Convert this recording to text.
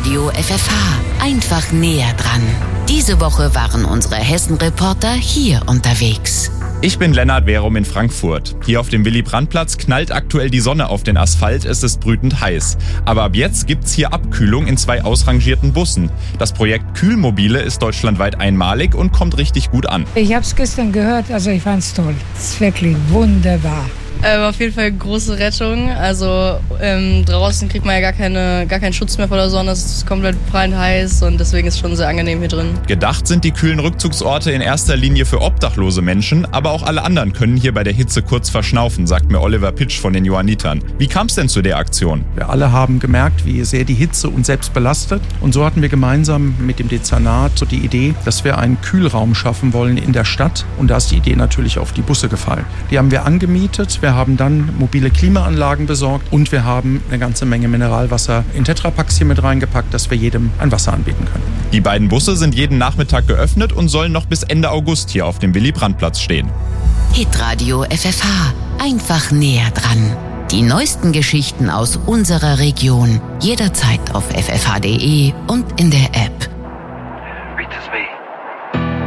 Hitradio FFH. Einfach näher dran. Diese Woche waren unsere Hessen-Reporter hier unterwegs. Ich bin Lennart Werum in Frankfurt. Hier auf dem Willy-Brandt-Platz knallt aktuell die Sonne auf den Asphalt, es ist brütend heiß. Aber ab jetzt gibt's hier Abkühlung in 2 ausrangierten Bussen. Das Projekt Kühlmobile ist deutschlandweit einmalig und kommt richtig gut an. Ich habe es gestern gehört, also ich fand's toll. Es ist wirklich wunderbar. Auf jeden Fall große Rettung. Also draußen kriegt man ja gar keinen Schutz mehr vor der Sonne. Es ist komplett prallend heiß und deswegen ist es schon sehr angenehm hier drin. Gedacht sind die kühlen Rückzugsorte in erster Linie für obdachlose Menschen, aber auch alle anderen können hier bei der Hitze kurz verschnaufen, sagt mir Oliver Pitsch von den Johannitern. Wie kam es denn zu der Aktion? Wir alle haben gemerkt, wie sehr die Hitze uns selbst belastet. Und so hatten wir gemeinsam mit dem Dezernat so die Idee, dass wir einen Kühlraum schaffen wollen in der Stadt. Und da ist die Idee natürlich auf die Busse gefallen. Die haben wir angemietet. Wir haben dann mobile Klimaanlagen besorgt und wir haben eine ganze Menge Mineralwasser in Tetrapacks hier mit reingepackt, dass wir jedem ein Wasser anbieten können. Die beiden Busse sind jeden Nachmittag geöffnet und sollen noch bis Ende August hier auf dem Willy-Brandt-Platz stehen. Hitradio FFH. Einfach näher dran. Die neuesten Geschichten aus unserer Region. Jederzeit auf ffh.de und in der App.